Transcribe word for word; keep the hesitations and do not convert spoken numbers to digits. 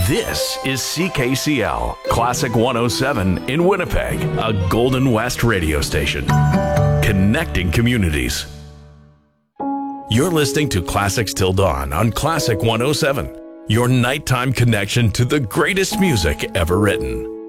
This is C K C L, Classic one oh seven in Winnipeg, a Golden West radio station. Connecting communities. You're listening to Classics Till Dawn on Classic one oh seven, your nighttime connection to the greatest music ever written.